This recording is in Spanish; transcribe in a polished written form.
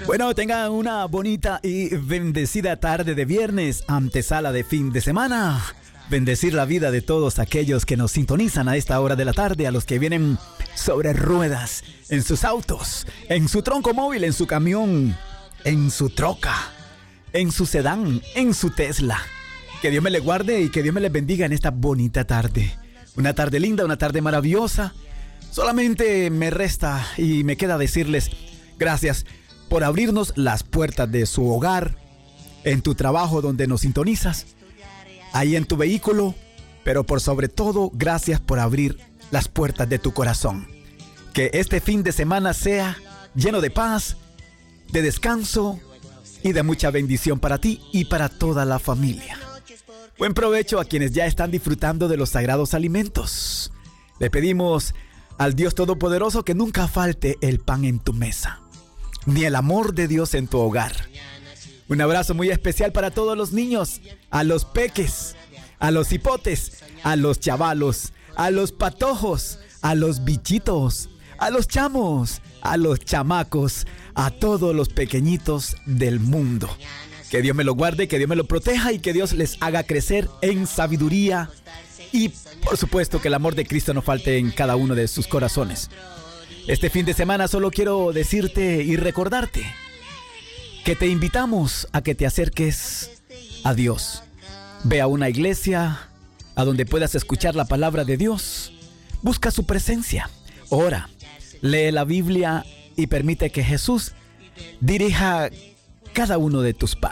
Bueno, tengan una bonita y bendecida tarde de viernes, antesala de fin de semana. Bendecir la vida de todos aquellos que nos sintonizan a esta hora de la tarde, a los que vienen sobre ruedas, en sus autos, en su tronco móvil, en su camión, en su troca, en su sedán, en su Tesla. Que Dios me le guarde y que Dios me les bendiga en esta bonita tarde. Una tarde linda, una tarde maravillosa. Solamente me resta y me queda decirles gracias por abrirnos las puertas de su hogar, en tu trabajo donde nos sintonizas, ahí en tu vehículo, pero por sobre todo, gracias por abrir las puertas de tu corazón. Que este fin de semana sea lleno de paz, de descanso y de mucha bendición para ti y para toda la familia. Buen provecho a quienes ya están disfrutando de los sagrados alimentos. Le pedimos al Dios Todopoderoso que nunca falte el pan en tu mesa, ni el amor de Dios en tu hogar. Un abrazo muy especial para todos los niños, a los peques, a los hipotes, a los chavalos, a los patojos, a los bichitos, a los chamos, a los chamacos, a todos los pequeñitos del mundo. Que Dios me lo guarde, que Dios me lo proteja y que Dios les haga crecer en sabiduría y, por supuesto, que el amor de Cristo no falte en cada uno de sus corazones. Este fin de semana solo quiero decirte y recordarte que te invitamos a que te acerques a Dios. Ve a una iglesia a donde puedas escuchar la palabra de Dios. Busca su presencia. Ora, lee la Biblia y permite que Jesús dirija cada uno de tus pasos.